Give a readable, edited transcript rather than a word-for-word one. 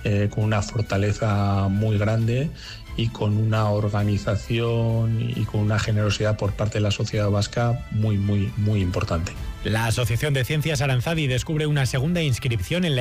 con una fortaleza muy grande y con una organización y con una generosidad por parte de la sociedad vasca muy, muy, muy importante. La Asociación de Ciencias Aranzadi descubre una segunda inscripción en la